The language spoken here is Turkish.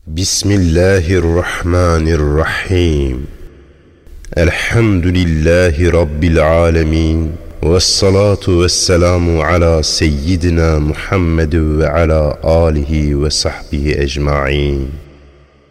Bismillahirrahmanirrahim. Elhamdülillahi Rabbil alemin. Vessalatu vesselamu ala seyyidina Muhammed ve ala alihi ve sahbihi ecma'in.